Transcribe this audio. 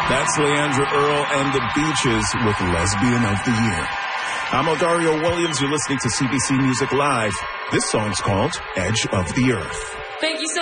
That's Leandra Earl and the Beaches with Lesbian of the Year. I'm Odario Williams. You're listening to CBC Music Live. This song's called Edge of the Earth. Thank you so